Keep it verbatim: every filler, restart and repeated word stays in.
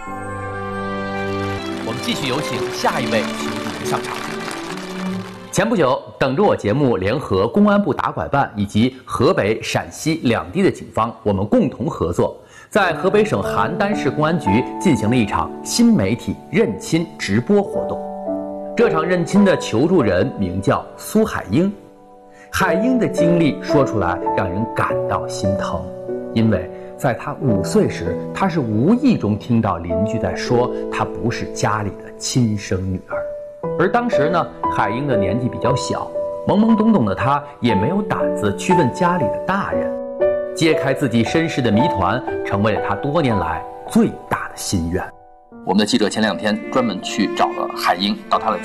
我们继续有请下一位求助人上场。前不久，等着我节目联合公安部打拐办以及河北、陕西两地的警方，我们共同合作，在河北省邯郸市公安局进行了一场新媒体认亲直播活动。这场认亲的求助人名叫苏海英。海英的经历说出来让人感到心疼，因为在她五岁时，她是无意中听到邻居在说她不是家里的亲生女儿。而当时呢，海英的年纪比较小，懵懵懂懂的她也没有胆子去问家里的大人。揭开自己身世的谜团，成为了她多年来最大的心愿。我们的记者前两天专门去找了海英，到她的